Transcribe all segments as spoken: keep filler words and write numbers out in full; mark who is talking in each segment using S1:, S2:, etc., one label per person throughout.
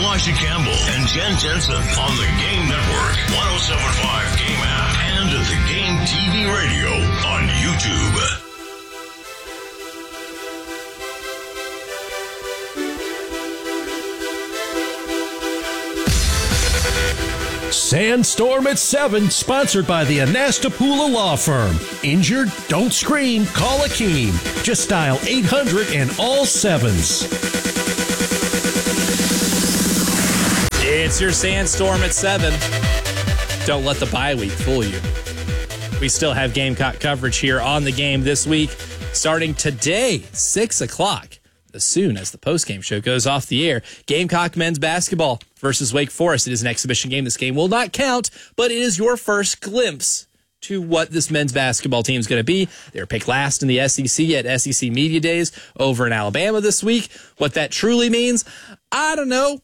S1: Elijah Campbell and Jen Jensen on the Game Network, one oh seven point five Game app, and the Game T V radio on YouTube.
S2: Sandstorm at seven, sponsored by the Anastapula Law Firm. Injured? Don't scream. Call Akeem. Just dial eight hundred and all sevens.
S3: It's your Sandstorm at seven. Don't let the bye week fool you. We still have Gamecock coverage here on the game this week, starting today, six o'clock. As soon as the postgame show goes off the air, Gamecock men's basketball versus Wake Forest. It is an exhibition game. This game will not count, but it is your first glimpse to what this men's basketball team is going to be. They were picked last in the S E C at S E C Media Days over in Alabama this week. What that truly means, I don't know.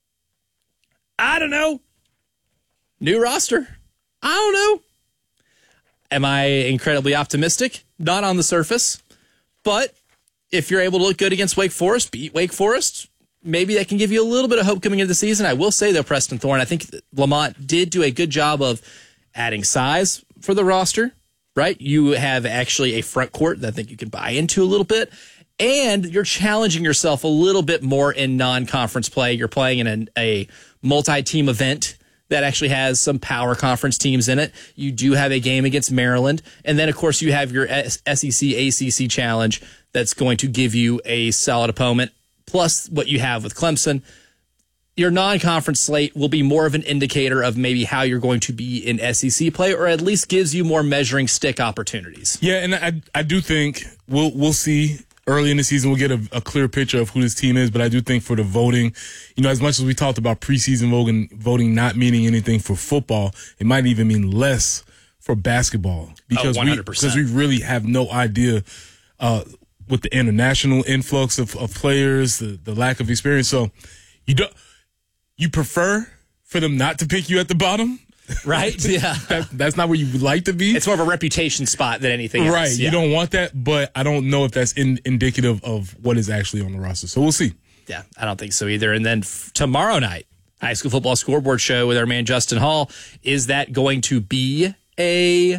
S3: I don't know. New roster. I don't know. Am I incredibly optimistic? Not on the surface, but if you're able to look good against Wake Forest, beat Wake Forest, maybe that can give you a little bit of hope coming into the season. I will say, though, Preston Thorne, I think Lamont did do a good job of adding size for the roster, right? You have actually a front court that I think you can buy into a little bit, and you're challenging yourself a little bit more in non-conference play. You're playing in an, a multi-team event that actually has some power conference teams in it. You do have a game against Maryland, and then, of course, you have your S E C A C C challenge that's going to give you a solid opponent, plus what you have with Clemson. Your non-conference slate will be more of an indicator of maybe how you're going to be in S E C play, or at least gives you more measuring stick opportunities.
S4: Yeah, and I I do think we'll we'll see early in the season. We'll get a, a clear picture of who this team is, but I do think for the voting, you know, as much as we talked about preseason voting, voting not meaning anything for football, it might even mean less for basketball because
S3: oh, one hundred percent.
S4: we because we really have no idea. Uh, with the international influx of, of players, the, the lack of experience. So you don't, you prefer for them not to pick you at the bottom?
S3: Right? Yeah.
S4: that, that's not where you would like to be.
S3: It's more of a reputation spot than anything else.
S4: Right.
S3: Yeah.
S4: You don't want that, but I don't know if that's in, indicative of what is actually on the roster. So we'll see.
S3: Yeah, I don't think so either. And then f- tomorrow night, High School Football Scoreboard Show with our man Justin Hall. Is that going to be a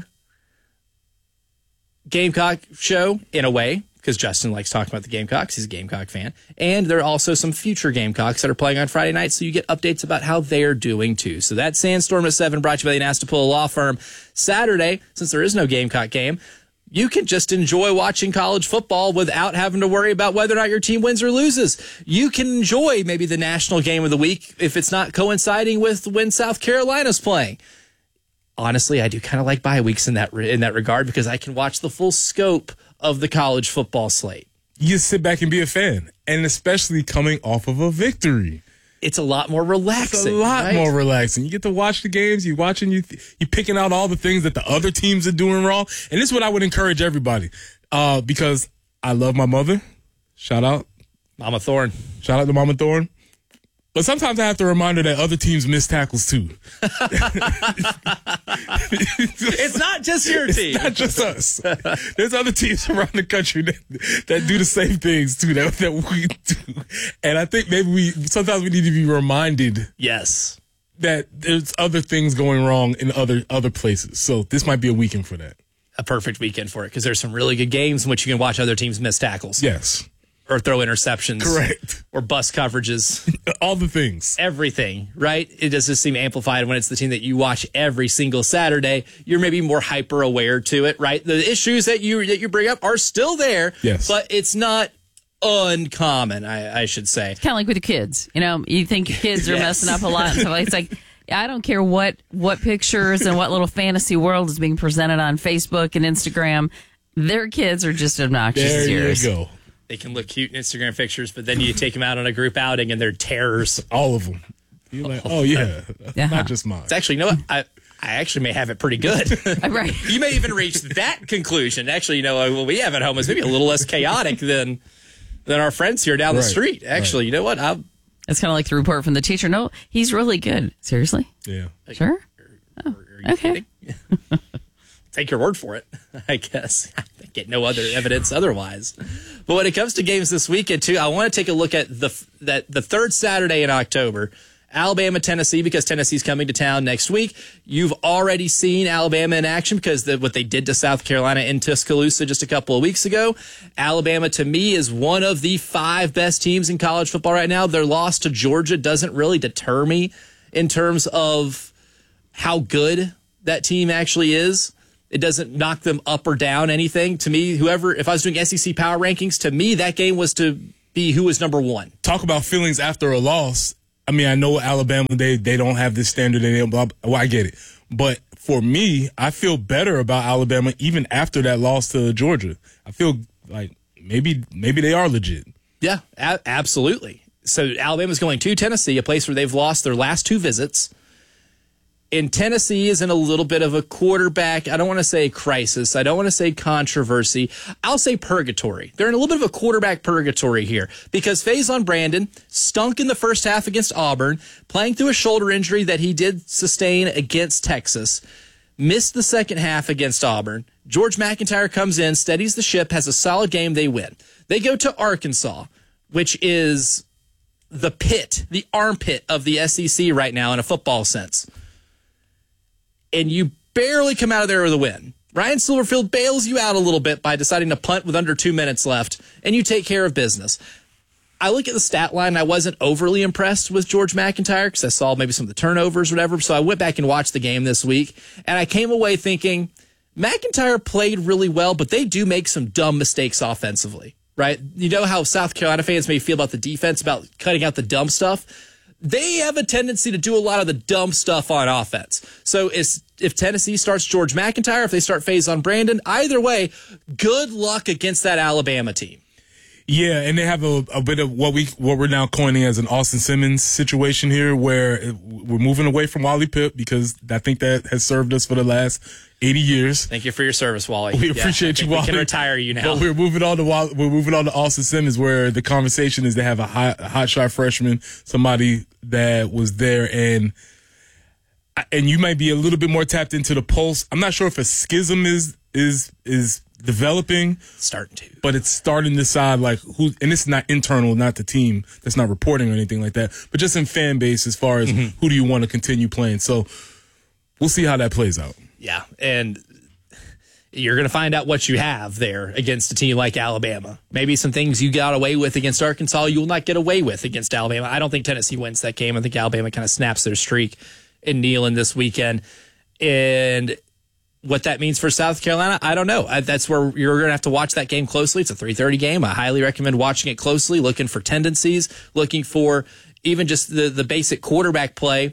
S3: Gamecock show in a way? Because Justin likes talking about the Gamecocks. He's a Gamecock fan. And there are also some future Gamecocks that are playing on Friday night, so you get updates about how they're doing, too. So that's Sandstorm at seven, brought to you by the Anastapula Law Firm. Saturday, since there is no Gamecock game, you can just enjoy watching college football without having to worry about whether or not your team wins or loses. You can enjoy maybe the national game of the week if it's not coinciding with when South Carolina's playing. Honestly, I do kind of like bye weeks in that in that regard because I can watch the full scope of the college football slate.
S4: You just sit back and be a fan, and especially coming off of a victory.
S3: It's a lot more relaxing.
S4: It's a lot
S3: right?
S4: more relaxing. You get to watch the games. You watching you you picking out all the things that the other teams are doing wrong. And this is what I would encourage everybody, uh, because I love my mother. Shout out,
S3: Mama Thorne.
S4: Shout out to Mama Thorne. But sometimes I have to remind her that other teams miss tackles too.
S3: It's not just your team.
S4: It's not just us. There's other teams around the country that, that do the same things too that, that we do. And I think maybe we sometimes we need to be reminded.
S3: Yes.
S4: That there's other things going wrong in other other places. So this might be a weekend for that.
S3: A perfect weekend for it because there's some really good games in which you can watch other teams miss tackles.
S4: Yes.
S3: Or throw interceptions.
S4: Correct.
S3: Or bust coverages.
S4: All the things.
S3: Everything, right? It does just seem amplified when it's the team that you watch every single Saturday. You're maybe more hyper aware to it, right? The issues that you that you bring up are still there.
S4: Yes.
S3: But it's not uncommon, I, I should say.
S5: It's kind of like with the kids. You know, you think kids are
S3: Yes.
S5: messing up a lot. And stuff. It's like, I don't care what, what pictures and what little fantasy world is being presented on Facebook and Instagram. Their kids are just obnoxious
S4: There
S5: as yours.
S4: you go.
S3: They can look cute in Instagram pictures, but then you take them out on a group outing and they're terrors.
S4: All of them. You're like, oh, yeah.
S5: Yeah.
S4: Not just mine.
S3: It's actually, you know what? I, I actually may have it pretty good.
S5: Right.
S3: You may even reach that conclusion. Actually, you know, what we have at home is maybe a little less chaotic than than our friends here down the
S4: Right.
S3: street. Actually,
S4: Right.
S3: you know what? I'm,
S5: It's kind of like the report from the teacher. No, he's really good. Seriously?
S4: Yeah.
S5: Sure?
S3: Are, are you
S5: okay.
S3: kidding? take your word for it, I guess. I get no other evidence otherwise. But when it comes to games this weekend, too, I want to take a look at the that the third Saturday in October, Alabama, Tennessee, because Tennessee's coming to town next week. You've already seen Alabama in action because the, what they did to South Carolina in Tuscaloosa just a couple of weeks ago. Alabama, to me, is one of the five best teams in college football right now. Their loss to Georgia doesn't really deter me in terms of how good that team actually is. It doesn't knock them up or down anything. To me, whoever, if I was doing S E C power rankings, to me, that game was to be who was number one.
S4: Talk about feelings after a loss. I mean, I know Alabama, they they don't have this standard. They don't, blah, blah, well, I get it. But for me, I feel better about Alabama even after that loss to Georgia. I feel like maybe maybe they are legit.
S3: Yeah, a- absolutely. So Alabama's going to Tennessee, a place where they've lost their last two visits. And Tennessee is in a little bit of a quarterback, I don't want to say crisis, I don't want to say controversy, I'll say purgatory. They're in a little bit of a quarterback purgatory here because Faison Brandon stunk in the first half against Auburn, playing through a shoulder injury that he did sustain against Texas, missed the second half against Auburn. George McIntyre comes in, steadies the ship, has a solid game, they win. They go to Arkansas, which is the pit, the armpit of the S E C right now in a football sense. And you barely come out of there with a win. Ryan Silverfield bails you out a little bit by deciding to punt with under two minutes left, and you take care of business. I look at the stat line, and I wasn't overly impressed with George McIntyre because I saw maybe some of the turnovers or whatever, so I went back and watched the game this week, and I came away thinking McIntyre played really well, but they do make some dumb mistakes offensively, right? You know how South Carolina fans may feel about the defense, about cutting out the dumb stuff? They have a tendency to do a lot of the dumb stuff on offense. So it's, if Tennessee starts George McIntyre, if they start Faison Brandon, either way, good luck against that Alabama team.
S4: Yeah, and they have a, a bit of what we what we're now coining as an Austin Simmons situation here, where we're moving away from Wally Pipp because I think that has served us for the last eighty years.
S3: Thank you for your service, Wally.
S4: We
S3: yeah,
S4: appreciate you, Wally.
S3: We can retire you now.
S4: But we're moving on to Wally, we're moving on to Austin Simmons, where the conversation is they have a hot, a hot shot freshman, somebody that was there, and and you might be a little bit more tapped into the pulse. I'm not sure if a schism is is is. developing,
S3: starting to,
S4: but it's starting to decide like who, and it's not internal, not the team that's not reporting or anything like that, but just in fan base as far as mm-hmm. who do you want to continue playing. So we'll see how that plays out.
S3: Yeah, and you're going to find out what you have there against a team like Alabama. Maybe some things you got away with against Arkansas, you will not get away with against Alabama. I don't think Tennessee wins that game. I think Alabama kind of snaps their streak in Neyland this weekend, and what that means for South Carolina, I don't know. I, that's where you're going to have to watch that game closely. It's a three thirty game. I highly recommend watching it closely, looking for tendencies, looking for even just the, the basic quarterback play,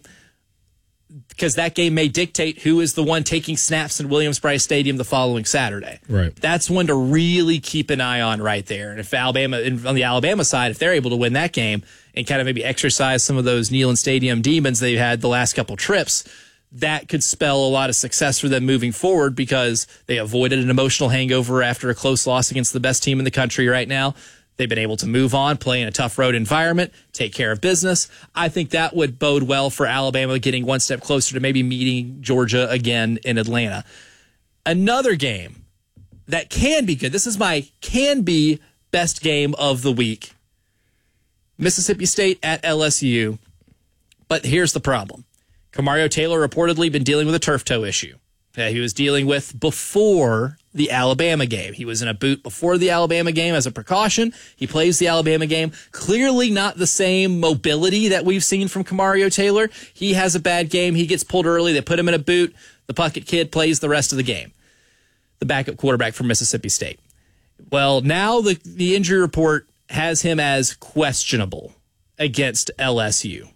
S3: because that game may dictate who is the one taking snaps in Williams-Brice Stadium the following Saturday.
S4: Right.
S3: That's one to really keep an eye on right there. And if Alabama, on the Alabama side, if they're able to win that game and kind of maybe exercise some of those Neyland Stadium demons they've had the last couple trips, that could spell a lot of success for them moving forward because they avoided an emotional hangover after a close loss against the best team in the country right now. They've been able to move on, play in a tough road environment, take care of business. I think that would bode well for Alabama getting one step closer to maybe meeting Georgia again in Atlanta. Another game that can be good. This is my can be best game of the week. Mississippi State at L S U. But here's the problem. Kamario Taylor reportedly been dealing with a turf toe issue that he was dealing with before the Alabama game. He was in a boot before the Alabama game as a precaution. He plays the Alabama game. Clearly not the same mobility that we've seen from Kamario Taylor. He has a bad game. He gets pulled early. They put him in a boot. The Puckett kid plays the rest of the game. The backup quarterback from Mississippi State. Well, now the, the injury report has him as questionable against L S U.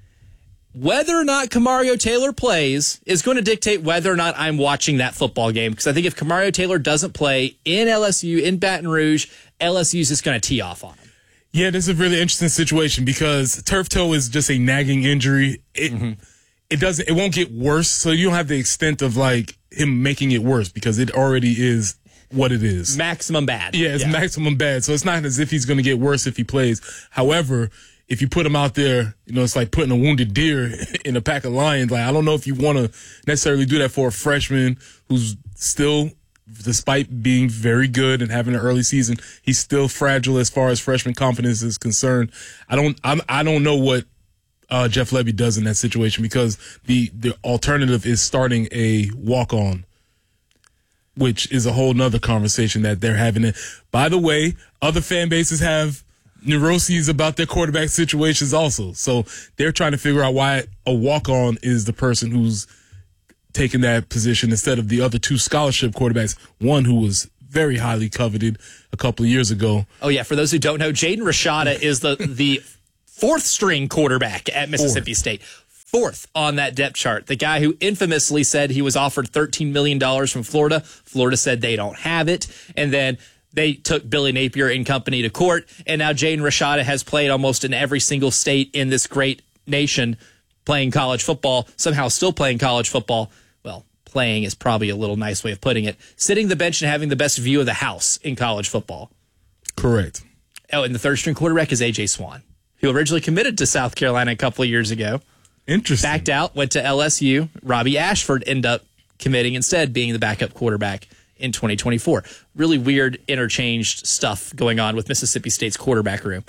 S3: Whether or not Kamario Taylor plays is going to dictate whether or not I'm watching that football game. Because I think if Kamario Taylor doesn't play in L S U, in Baton Rouge, L S U is just going to tee off on him.
S4: Yeah, this is a really interesting situation because turf toe is just a nagging injury. It mm-hmm. it doesn't. It won't get worse, so you don't have the extent of like him making it worse because it already is what it is.
S3: Maximum bad.
S4: Yeah, it's
S3: yeah.
S4: maximum bad. So it's not as if he's going to get worse if he plays. However, if you put him out there, you know, it's like putting a wounded deer in a pack of lions. Like, I don't know if you want to necessarily do that for a freshman who's still, despite being very good and having an early season, he's still fragile as far as freshman confidence is concerned. I don't, I'm, I don't know what uh, Jeff Lebby does in that situation, because the, the alternative is starting a walk-on, which is a whole nother conversation that they're having. By the way, other fan bases have neuroses about their quarterback situations also. So they're trying to figure out why a walk-on is the person who's taking that position instead of the other two scholarship quarterbacks, one who was very highly coveted a couple of years ago.
S3: Oh, yeah. For those who don't know, Jaden Rashada is the, the fourth string quarterback at Mississippi Fourth. State. Fourth on that depth chart. The guy who infamously said he was offered thirteen million dollars from Florida. Florida said they don't have it. And then they took Billy Napier and company to court. And now Jaden Rashada has played almost in every single state in this great nation playing college football, somehow still playing college football. Well, playing is probably a little nice way of putting it. Sitting the bench and having the best view of the house in college football.
S4: Correct.
S3: Oh, and the third string quarterback is A J Swan, who originally committed to South Carolina a couple of years ago.
S4: Interesting.
S3: Backed out, went to L S U. Robbie Ashford ended up committing instead, being the backup quarterback in twenty twenty-four. Really weird interchanged stuff going on with Mississippi State's quarterback room.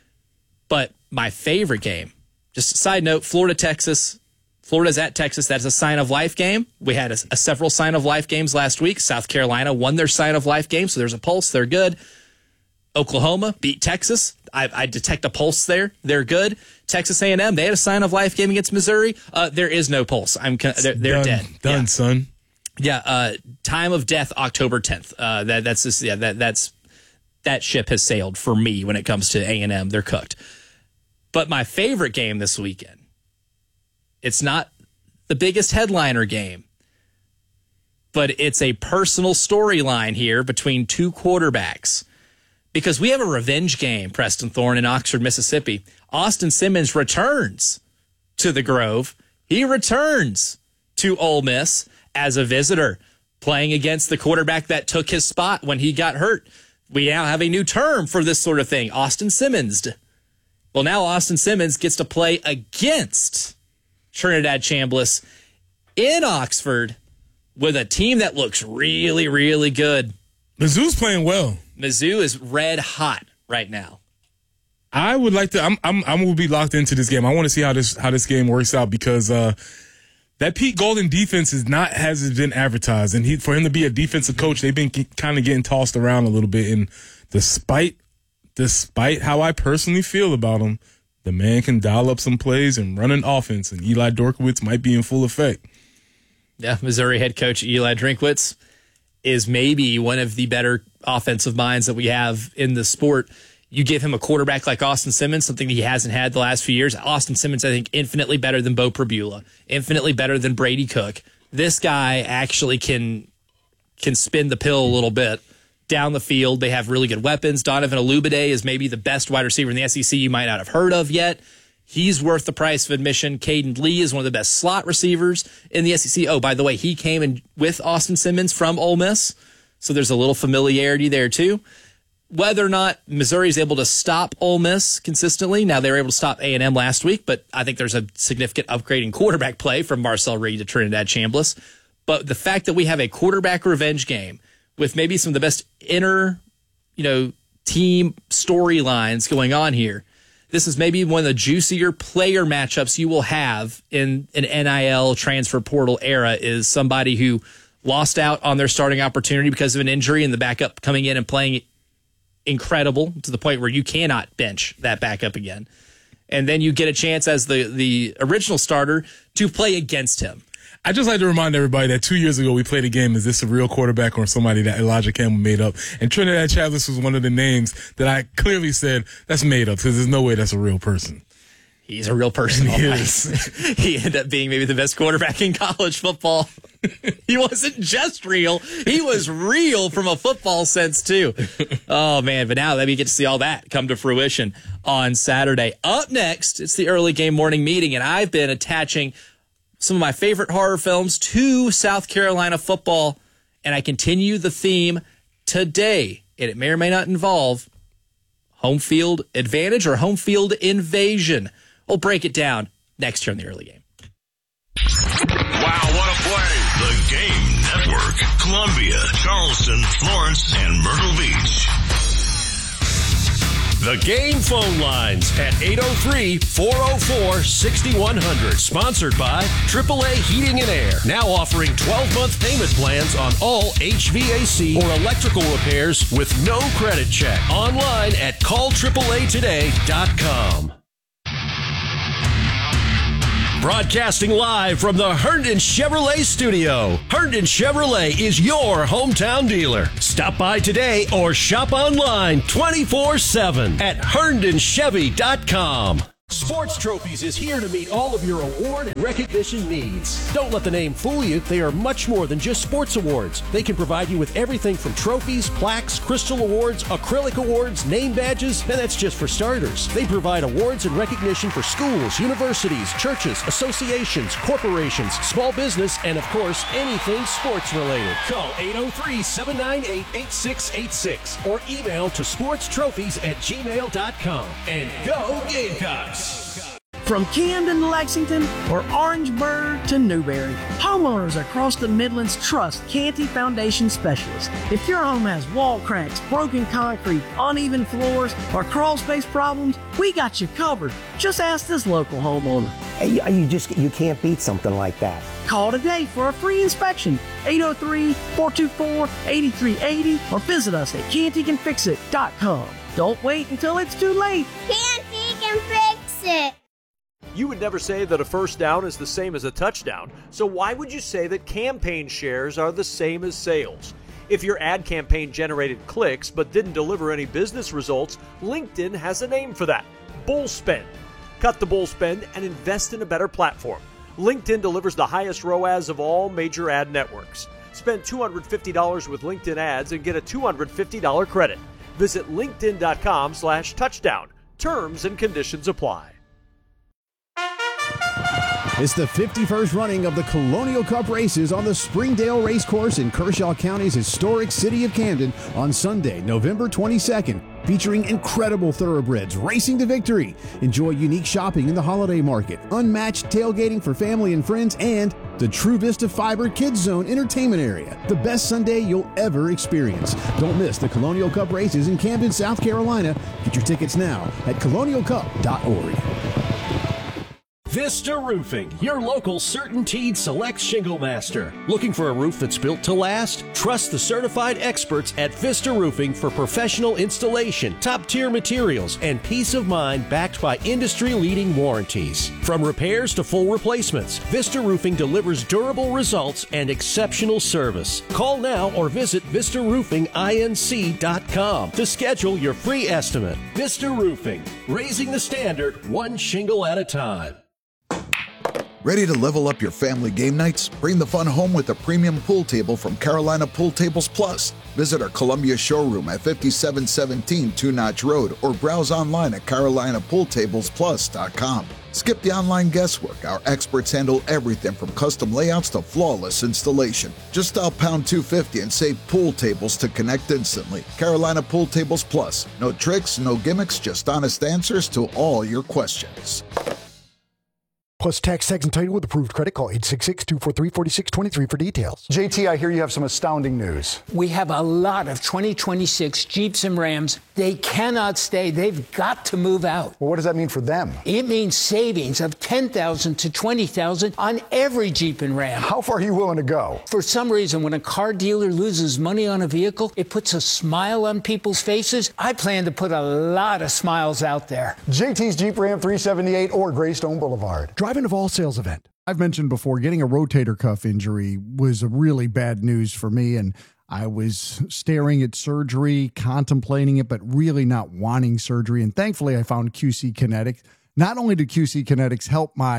S3: But my favorite game, just a side note, Florida, Texas. Florida's at Texas. That's a sign of life game. We had a, a several sign of life games last week. South Carolina won their sign of life game, so there's a pulse. They're good. Oklahoma beat Texas. I, I detect a pulse there. They're good. Texas A and M, they had a sign of life game against Missouri. Uh, there is no pulse. I'm they're, they're
S4: done,
S3: dead.
S4: Done,
S3: yeah.
S4: son.
S3: Yeah. Uh, time of death, October tenth. Uh, that that's just, yeah. That that's that ship has sailed for me when it comes to A and M. They're cooked. But my favorite game this weekend, it's not the biggest headliner game, but it's a personal storyline here between two quarterbacks. Because we have a revenge game, Preston Thorne, in Oxford, Mississippi. Austin Simmons returns to the Grove. He returns to Ole Miss as a visitor, playing against the quarterback that took his spot when he got hurt. We now have a new term for this sort of thing, Austin Simmons. Well, now Austin Simmons gets to play against Trinidad Chambliss in Oxford with a team that looks really, really good.
S4: Mizzou's playing well.
S3: Mizzou is red hot right now.
S4: I would like to. I'm. I'm. I'm gonna be locked into this game. I want to see how this how this game works out, because uh, that Pete Golden defense is not has been advertised, and he for him to be a defensive coach, they've been kind of getting tossed around a little bit. And despite despite how I personally feel about him, the man can dial up some plays and run an offense, and Eli Dorkowitz might be in full effect.
S3: Yeah, Missouri head coach Eli Drinkwitz is maybe one of the better offensive minds that we have in the sport. You give him a quarterback like Austin Simmons, something that he hasn't had the last few years. Austin Simmons, I think, infinitely better than Bo Prabula, infinitely better than Brady Cook. This guy actually can can spin the pill a little bit down the field. They have really good weapons. Donovan Olubade is maybe the best wide receiver in the S E C you might not have heard of yet. He's worth the price of admission. Caden Lee is one of the best slot receivers in the S E C. Oh, by the way, he came in with Austin Simmons from Ole Miss, so there's a little familiarity there too. Whether or not Missouri is able to stop Ole Miss consistently, now they were able to stop A and M last week, but I think there's a significant upgrade in quarterback play from Marcel Reed to Trinidad Chambliss. But the fact that we have a quarterback revenge game with maybe some of the best inner, you know, team storylines going on here, this is maybe one of the juicier player matchups you will have in an N I L transfer portal era, is somebody who lost out on their starting opportunity because of an injury and the backup coming in and playing incredible to the point where you cannot bench that backup again. And then you get a chance as the, the original starter to play against him.
S4: I just like to remind everybody that two years ago we played a game, is this a real quarterback or somebody that Elijah Campbell made up? And Trinidad Chambliss was one of the names that I clearly said that's made up, because there's no way that's a real person.
S3: He's a real person.
S4: He,
S3: right. He ended up being maybe the best quarterback in college football. He wasn't just real. He was real from a football sense, too. Oh, man. But now let me get to see all that come to fruition on Saturday. Up next, it's the early game morning meeting, and I've been attaching some of my favorite horror films to South Carolina football, and I continue the theme today. And it may or may not involve Home field advantage or home field invasion? We'll break it down next here in the early game.
S1: Wow, what a play. The Game Network. Columbia, Charleston, Florence, and Myrtle Beach.
S2: The Game phone lines at eight oh three, four oh four, six one zero zero. Sponsored by triple A Heating and Air. Now offering twelve-month payment plans on all H V A C or electrical repairs with no credit check. Online at call triple A today dot com. Broadcasting live from the Herndon Chevrolet studio. Herndon Chevrolet is your hometown dealer. Stop by today or shop online twenty-four seven at herndon chevy dot com. Sports Trophies is here to meet all of your award and recognition needs. Don't let the name fool you. They are much more than just sports awards. They can provide you with everything from trophies, plaques, crystal awards, acrylic awards, name badges, and that's just for starters. They provide awards and recognition for schools, universities, churches, associations, corporations, small business, and of course, anything sports related. Call eight oh three, seven nine eight, eight six eight six or email to sportstrophies at gmail dot com. And go Gamecocks!
S6: From Camden to Lexington or Orangeburg to Newberry, homeowners across the Midlands trust Canty Foundation Specialists. If your home has wall cracks, broken concrete, uneven floors, or crawl space problems, we got you covered. Just ask this local homeowner.
S7: Hey, you just you can't beat something like that.
S6: Call today for a free inspection. eight oh three, four two four, eight three eight oh or visit us at canty can fix it dot com. Don't wait until it's too late.
S8: Canty can fix it.
S9: You would never say that a first down is the same as a touchdown, so why would you say that campaign shares are the same as sales? If your ad campaign generated clicks but didn't deliver any business results, LinkedIn has a name for that: bull spend. Cut the bull spend and invest in a better platform. LinkedIn delivers the highest R O A S of all major ad networks. Spend two hundred fifty dollars with LinkedIn ads and get a two hundred fifty dollars credit. Visit linkedin.com slash touchdown. Terms and conditions apply.
S10: It's the fifty-first running of the Colonial Cup races on the Springdale Racecourse in Kershaw County's historic city of Camden on Sunday, November twenty-second, featuring incredible thoroughbreds racing to victory. Enjoy unique shopping in the holiday market, unmatched tailgating for family and friends, and the True Vista Fiber Kids Zone entertainment area. The best Sunday you'll ever experience. Don't miss the Colonial Cup races in Camden, South Carolina. Get your tickets now at colonial cup dot org.
S2: Vista Roofing, your local CertainTeed Select Shingle Master. Looking for a roof that's built to last? Trust the certified experts at Vista Roofing for professional installation, top-tier materials, and peace of mind backed by industry-leading warranties. From repairs to full replacements, Vista Roofing delivers durable results and exceptional service. Call now or visit vista roofing inc dot com to schedule your free estimate. Vista Roofing, raising the standard one shingle at a time.
S11: Ready to level up your family game nights? Bring the fun home with a premium pool table from Carolina Pool Tables Plus. Visit our Columbia showroom at fifty-seven seventeen Two Notch Road or browse online at carolina pool tables plus dot com. Skip the online guesswork. Our experts handle everything from custom layouts to flawless installation. Just dial pound two fifty and say pool tables to connect instantly. Carolina Pool Tables Plus. No tricks, no gimmicks, just honest answers to all your questions.
S12: Plus tax, tax, and title with approved credit. Call eight six six, two four three, four six two three for details.
S13: J T, I hear you have some astounding news.
S14: We have a lot of twenty twenty-six Jeeps and Rams. They cannot stay. They've got to move out.
S13: Well, what does that mean for them?
S14: It means savings of ten thousand dollars to twenty thousand dollars on every Jeep and Ram.
S13: How far are you willing to go?
S14: For some reason, when a car dealer loses money on a vehicle, it puts a smile on people's faces. I plan to put a lot of smiles out there.
S13: J T's Jeep Ram three seventy-eight or Greystone Boulevard.
S12: Driving of all sales event. I've mentioned before, getting a rotator cuff injury was a really bad news for me, and I was staring at surgery, contemplating it, but really not wanting surgery. And thankfully, I found Q C Kinetics. Not only did Q C Kinetics help my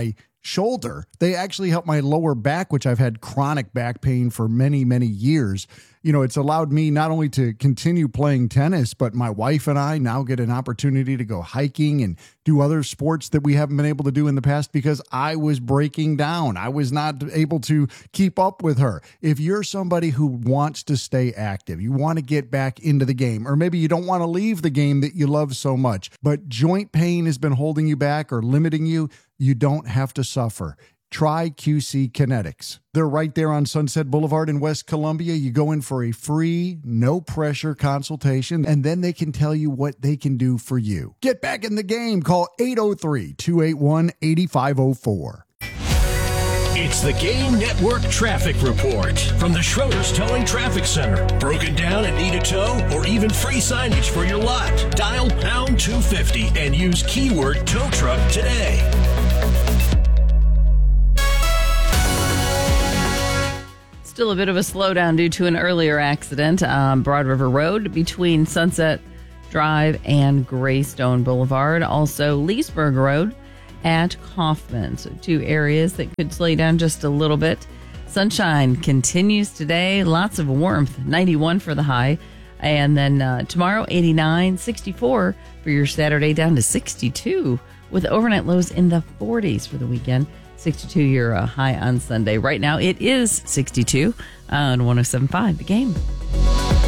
S12: shoulder. They actually help my lower back, which I've had chronic back pain for many, many years. You know, it's allowed me not only to continue playing tennis, but my wife and I now get an opportunity to go hiking and do other sports that we haven't been able to do in the past because I was breaking down. I was not able to keep up with her. If you're somebody who wants to stay active, you want to get back into the game, or maybe you don't want to leave the game that you love so much, but joint pain has been holding you back or limiting you, you don't have to suffer. Try Q C Kinetics. They're right there on Sunset Boulevard in West Columbia. You go in for a free, no-pressure consultation, and then they can tell you what they can do for you. Get back in the game. Call eight oh three, two eight one, eight five oh four.
S2: It's the Game Network Traffic Report from the Schroeder's Towing Traffic Center. Broken down and need a tow or even free signage for your lot? Dial pound two fifty and use keyword tow truck today.
S5: Still a bit of a slowdown due to an earlier accident on Broad River Road between Sunset Drive and Greystone Boulevard. Also, Leesburg Road at Kaufman. So two areas that could slow you down just a little bit. Sunshine continues today. Lots of warmth. ninety-one for the high. And then uh, tomorrow, eighty-nine, sixty-four for your Saturday, down to sixty-two with overnight lows in the forties for the weekend. sixty-two your uh, high on Sunday. Right now, it is sixty-two on one oh seven point five The Game.